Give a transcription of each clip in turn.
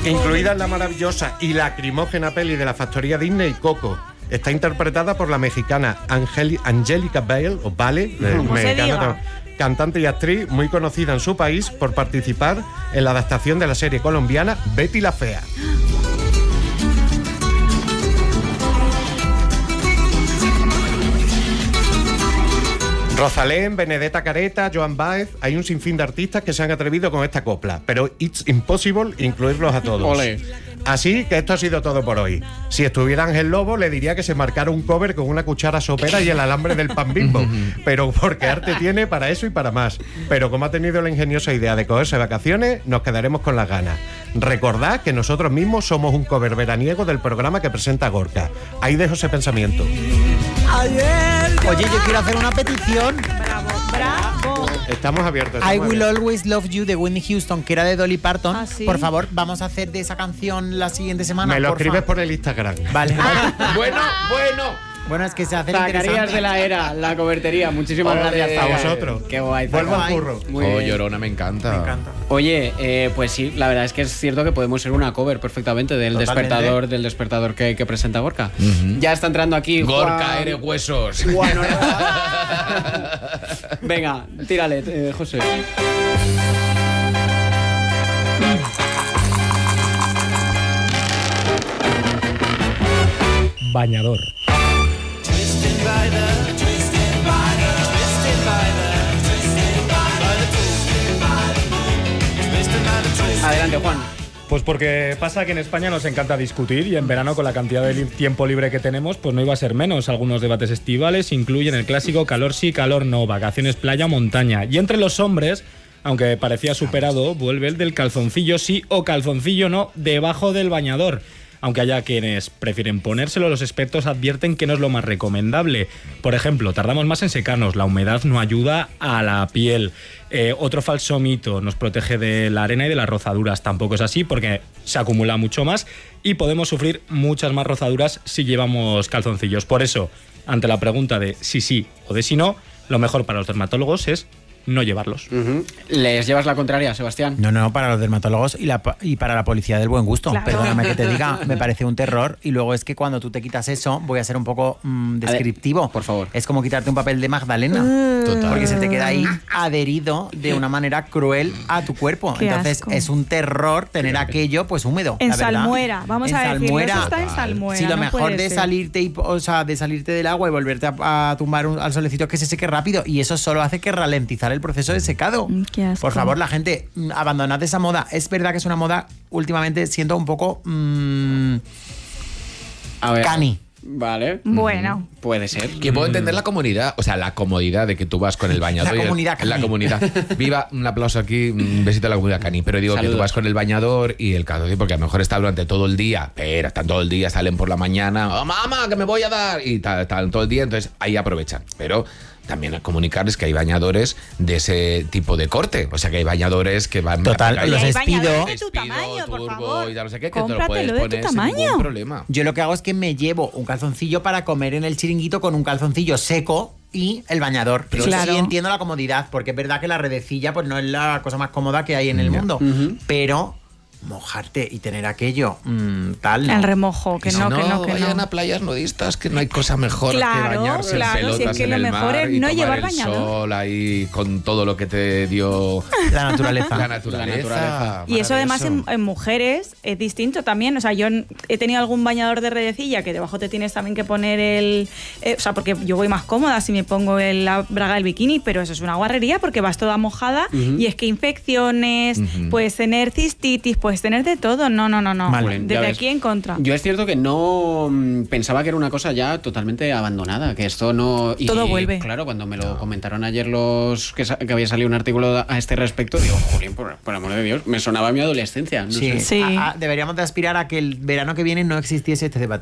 Incluida en la maravillosa y lacrimógena peli de la factoría Disney, Coco. Está interpretada por la mexicana Angélica Vale, o Vale, cantante y actriz muy conocida en su país por participar en la adaptación de la serie colombiana Betty la Fea. Rosalén, Benedetta Careta, Joan Baez, hay un sinfín de artistas que se han atrevido con esta copla, pero it's impossible incluirlos a todos. Ole. Así que esto ha sido todo por hoy. Si estuviera Ángel Lobo, le diría que se marcara un cover con una cuchara sopera y el alambre del pan Bimbo, pero porque arte tiene para eso y para más. Pero como ha tenido la ingeniosa idea de cogerse vacaciones, nos quedaremos con las ganas. Recordad que nosotros mismos somos un cover veraniego del programa que presenta Gorka. Ahí dejo ese pensamiento. Oye, yo quiero hacer una petición. Bravo. Estamos abiertos. I Will Always Love You de Whitney Houston, que era de Dolly Parton. ¿Ah, sí? Por favor, vamos a hacer de esa canción la siguiente semana. Me lo porfa. escribes por el Instagram. Vale. Bueno. Bueno, es que se hace Zacarías interesante. de la Era, la cobertería. Muchísimas gracias A vosotros. Qué guay. Vuelvo al Zacarías. curro. Muy bien. Llorona, me encanta. Me encanta. Oye, pues sí, la verdad es que es cierto que podemos ser una cover perfectamente del Totalmente. despertador que presenta Gorka. Ya está entrando aquí Gorka, Juan- eres huesos. Juan Venga, tírale, José. Bañador. Adelante, Juan. Pues porque pasa que en España nos encanta discutir y en verano con la cantidad de tiempo libre que tenemos pues no iba a ser menos. Algunos debates estivales incluyen el clásico calor sí, calor no, vacaciones playa o montaña. Y entre los hombres, aunque parecía superado, vuelve el del calzoncillo sí o calzoncillo no debajo del bañador. Aunque haya quienes prefieren ponérselo, los expertos advierten que no es lo más recomendable. Por ejemplo, tardamos más en secarnos, la humedad no ayuda a la piel. Otro falso mito, nos protege de la arena y de las rozaduras. Tampoco es así porque se acumula mucho más y podemos sufrir muchas más rozaduras si llevamos calzoncillos. Por eso, ante la pregunta de si sí o de si no, lo mejor para los dermatólogos es no llevarlos. ¿Les llevas la contraria, Sebastián? No, para los dermatólogos y para la policía del buen gusto. Claro. Perdóname que te diga, me parece un terror. Y luego es que cuando tú te quitas eso, voy a ser un poco descriptivo. Por favor. Es como quitarte un papel de Magdalena. Total. Porque se te queda ahí adherido de una manera cruel a tu cuerpo. Qué Entonces asco. es un terror tener aquello pues húmedo. En la verdad. salmuera, vamos En a decirlo. salmuera. Eso está en salmuera. Si lo no mejor puede de ser. salirte del agua y volverte a tumbar al solecito, que se seque rápido, y eso solo hace que ralentizar el proceso de secado. Qué asco. Por favor, la gente, abandonad esa moda. Es verdad que es una moda últimamente siendo un poco A ver. cani. Vale. Bueno. Puede ser. Que puedo entender la comodidad, o sea, la comodidad de que tú vas con el bañador. La y comunidad la Cani. comunidad. Viva, un aplauso aquí, un besito a la comunidad Cani. Pero digo que Saludos. tú vas con el bañador y el calzoncillo, porque a lo mejor está durante todo el día, pero están todo el día, salen por la mañana, ¡oh, mamá, que me voy a dar! Y están todo el día, entonces ahí aprovechan. Pero también a comunicarles que hay bañadores de ese tipo de corte. O sea, que hay bañadores que van... Total, a- Y los hay despido. bañadores de tu Despido, tamaño, por turbo favor. y tal, no sé qué, que te lo puedes Cómpratelo de tu poner sin tamaño. ningún problema. Yo lo que hago es que me llevo un calzoncillo para comer en el chiringuito con un calzoncillo seco y el bañador. Pero Claro. sí entiendo la comodidad, porque es verdad que la redecilla pues no es la cosa más cómoda que hay en el mundo. Pero mojarte y tener aquello tal, ¿no? El remojo, que Y si no, que no, que vayan no. a playas nudistas, que no hay cosa mejor Claro, que bañarse claro, en si es pelotas que en lo el mejor mar es y no tomar llevar el bañador. sol ahí con todo lo que te dio La naturaleza. la naturaleza. Y eso además Maravilloso. en mujeres es distinto también. O sea, yo he tenido algún bañador de redecilla que debajo te tienes también que poner el... o sea, porque yo voy más cómoda si me pongo la braga del bikini, pero eso es una guarrería porque vas toda mojada y es que infecciones, puedes tener cistitis, puedes tener de todo. No. Vale, ya Desde ves. aquí en contra. Yo es cierto que no pensaba que era una cosa ya totalmente abandonada, que esto no... Y, Todo vuelve. Claro, cuando me lo comentaron ayer los que había salido un artículo a este respecto, digo, jolín, por amor de Dios, me sonaba mi adolescencia. No Sí, sé. Sí. deberíamos de aspirar a que el verano que viene no existiese este debate.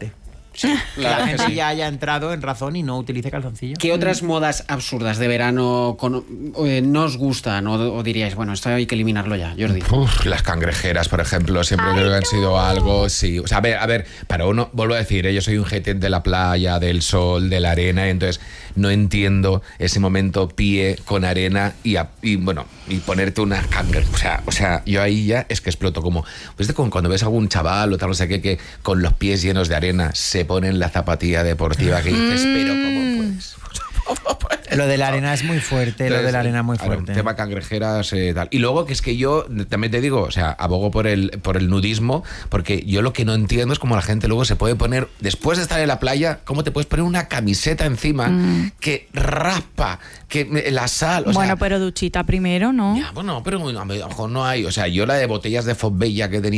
Que la gente ya haya entrado en razón y no utilice calzoncillo. ¿Qué otras modas absurdas de verano no os gustan o diríais, bueno, esto hay que eliminarlo ya, Jordi? Las cangrejeras, por ejemplo, siempre creo que han sido algo, sí. O sea, a ver, para uno, vuelvo a decir, yo soy un jetén de la playa, del sol, de la arena, entonces no entiendo ese momento pie con arena y ponerte una cangreja. O sea, yo ahí ya es que exploto como cuando ves a algún chaval o tal, no sé qué, que con los pies llenos de arena se ponen la zapatilla deportiva que dices, pero ¿cómo puedes? Lo de la arena es muy fuerte, Entonces, lo de la arena es muy fuerte. Tema cangrejeras, tal. Y luego que es que yo también te digo, o sea, abogo por el nudismo, porque yo lo que no entiendo es cómo la gente luego se puede poner, después de estar en la playa, cómo te puedes poner una camiseta encima que raspa, que la sal. Bueno, pero duchita primero, ¿no? Ya, bueno, pero a lo mejor no hay. O sea, yo la de botellas de Fosbella que he tenido